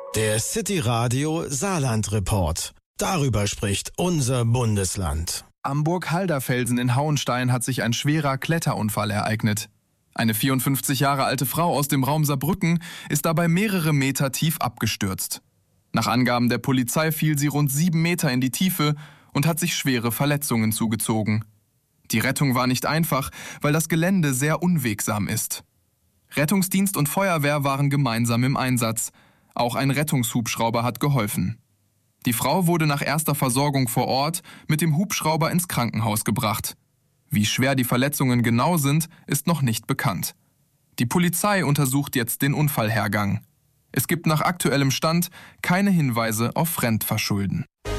Der City Radio Saarland Report. Darüber spricht unser Bundesland. Am Burg Halderfelsen in Hauenstein hat sich ein schwerer Kletterunfall ereignet. Eine 54 Jahre alte Frau aus dem Raum Saarbrücken ist dabei mehrere Meter tief abgestürzt. Nach Angaben der Polizei fiel sie rund 7 Meter in die Tiefe und hat sich schwere Verletzungen zugezogen. Die Rettung war nicht einfach, weil das Gelände sehr unwegsam ist. Rettungsdienst und Feuerwehr waren gemeinsam im Einsatz. Auch ein Rettungshubschrauber hat geholfen. Die Frau wurde nach erster Versorgung vor Ort mit dem Hubschrauber ins Krankenhaus gebracht. Wie schwer die Verletzungen genau sind, ist noch nicht bekannt. Die Polizei untersucht jetzt den Unfallhergang. Es gibt nach aktuellem Stand keine Hinweise auf Fremdverschulden.